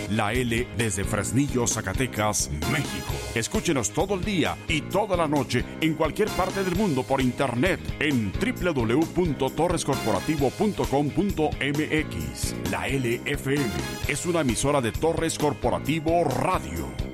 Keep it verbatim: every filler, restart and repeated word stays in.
La L desde Fresnillo, Zacatecas, México. Escúchenos todo el día y toda la noche en cualquier parte del mundo por internet en doble u doble u doble u punto torres corporativo punto com punto m x. La L F M es una emisora de Torres Corporativo Radio.